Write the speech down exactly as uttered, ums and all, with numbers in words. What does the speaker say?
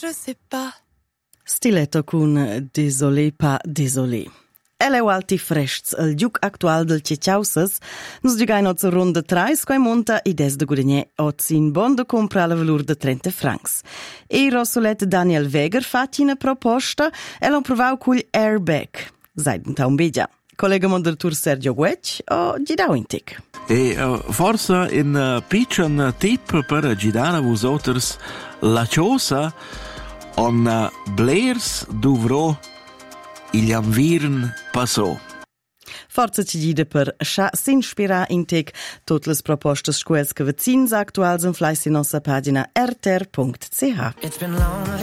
je sais pas. Stiletto con Désolé pas désolé. El è alti frests, il giuc actual del Cecciausas, nus giugai no zur ronda trais, quai monta i des de guadagné oz in bon de compra la valur de trenta francs. E Rossolet Daniel Weger fatti una proposta, el ha provau cul airbag. Seid un begia. Collega moderator Sergio Guec o gidau in tic. E uh, forse in uh, pitchen tip per gidare a vosotros la cosa on uh, Blairs dovrò il anvirn passò. Forza ci gida per scha s'inspira in tic tutte le proposte scuels che vecins actuals en fleis in nostra pagina r t r punct c h.